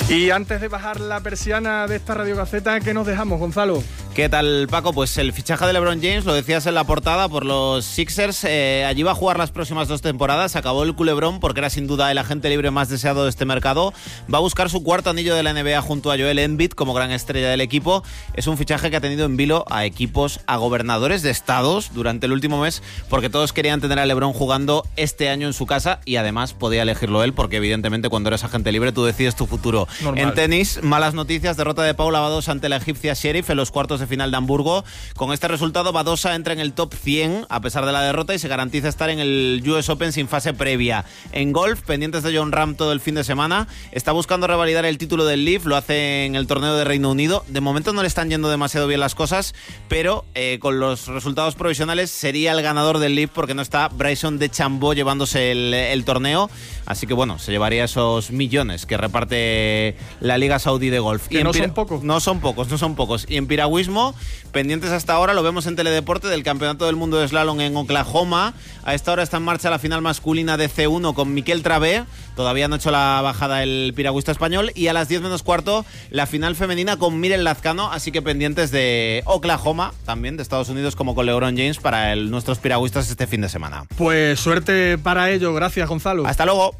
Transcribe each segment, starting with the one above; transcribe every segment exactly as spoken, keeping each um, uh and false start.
Y antes de bajar la persiana de esta Radio Gaceta, ¿qué nos dejamos, Gonzalo? ¿Qué tal, Paco? Pues el fichaje de LeBron James, lo decías en la portada, por los Sixers. Eh, allí va a jugar las próximas dos temporadas. Acabó el culebrón porque era sin duda el agente libre más deseado de este mercado. Va a buscar su cuarto anillo de la N B A junto a Joel Embiid como gran estrella del equipo. Es un fichaje que ha tenido en vilo a equipos, a gobernadores de estados durante el último mes, porque todos querían tener a LeBron jugando este año en su casa y además podía elegirlo él, porque evidentemente cuando eres agente libre tú decides tu futuro. Normal. En tenis, malas noticias, derrota de Paula Badosa ante la egipcia Sheriff en los cuartos de final de Hamburgo. Con este resultado, Badosa entra en el top cien a pesar de la derrota y se garantiza estar en el U S Open sin fase previa. En golf, pendientes de Jon Rahm todo el fin de semana, está buscando revalidar el título del Leaf, lo hace en el torneo de Reino Unido. De momento no le están yendo demasiado bien las cosas, pero eh, con los resultados provisionales sería el ganador del Leaf porque no está Bryson DeChambeau llevándose el, el torneo. Así que bueno, se llevaría esos millones que reparte la Liga Saudí de Golf. Que y no pira- son pocos. No son pocos, no son pocos. Y en piragüismo, pendientes hasta ahora, lo vemos en Teledeporte, del Campeonato del Mundo de Slalom en Oklahoma. A esta hora está en marcha la final masculina de C uno con Miquel Travé. Todavía no ha hecho la bajada el piragüista español. Y a las diez menos cuarto, la final femenina con Miren Lazcano. Así que pendientes de Oklahoma, también de Estados Unidos, como con LeBron James, para el, nuestros piragüistas este fin de semana. Pues suerte para ello. Gracias, Gonzalo. Hasta luego.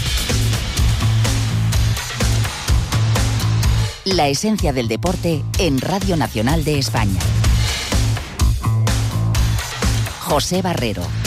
La esencia del deporte en Radio Nacional de España. José Barrero.